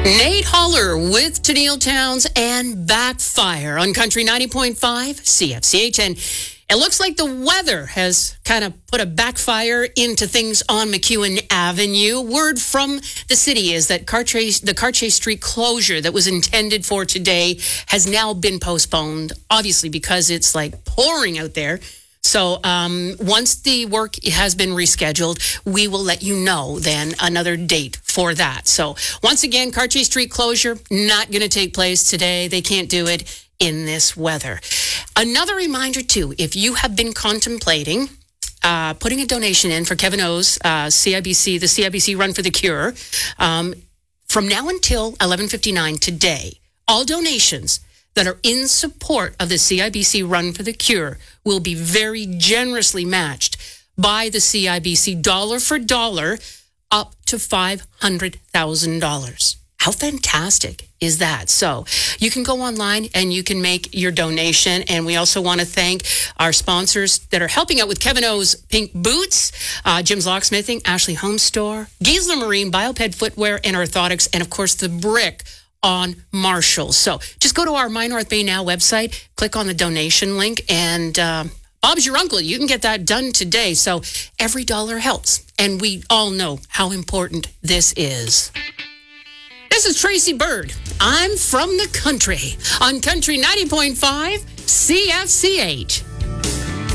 Nate Holler with Tennille Towns and Backfire on Country 90.5 CFCH. And it looks like the weather has kind of put a backfire into things on McEwen Avenue. Word from the city is that the Cartier Street closure that was intended for today has now been postponed, obviously because it's like pouring out there. So once the work has been rescheduled, we will let you know then another date for that. So once again, Cartier Street closure, not going to take place today. They can't do it in this weather. Another reminder, too, if you have been contemplating putting a donation in for Kevin O's CIBC, the CIBC Run for the Cure, from now until 11:59 today, all donations that are in support of the CIBC Run for the Cure will be very generously matched by the CIBC dollar for dollar up to $500,000. How fantastic is that? So you can go online and you can make your donation. And we also want to thank our sponsors that are helping out with Kevin O's Pink Boots, Jim's Locksmithing, Ashley Home Store, Giesler Marine, Bioped Footwear and Orthotics, and of course the Brick on Marshall. So just go to our My North Bay Now website, click on the donation link, and Bob's your uncle. You can get that done today. So every dollar helps. And we all know how important this is. This is Tracy Bird. I'm from the country on Country 90.5 CFCH.